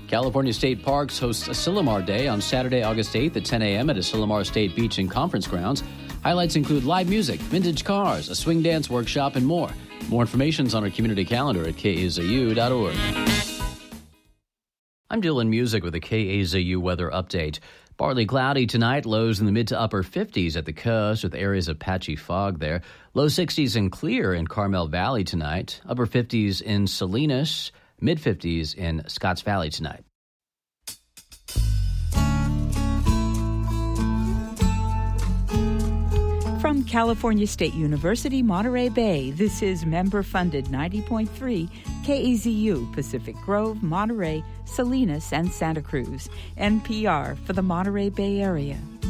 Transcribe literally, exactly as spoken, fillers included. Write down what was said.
California State Parks hosts Asilomar Day on Saturday, August eighth at ten a.m. at Asilomar State Beach and Conference Grounds. Highlights include live music, vintage cars, a swing dance workshop, and more. More information is on our community calendar at K A Z U dot org. I'm Dylan Music with a K A Z U weather update. Partly cloudy tonight, lows in the mid to upper fifties at the coast with areas of patchy fog there. Low sixties and clear in Carmel Valley tonight. Upper fifties in Salinas, mid fifties in Scotts Valley tonight. From California State University, Monterey Bay, this is member-funded ninety point three K A Z U, Pacific Grove, Monterey, Salinas, and Santa Cruz, N P R for the Monterey Bay Area.